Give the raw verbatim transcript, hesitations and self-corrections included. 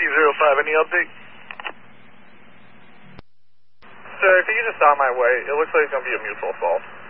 T zero five, any update? Sir, if you could just stop my way, it looks like it's going to be a mutual assault.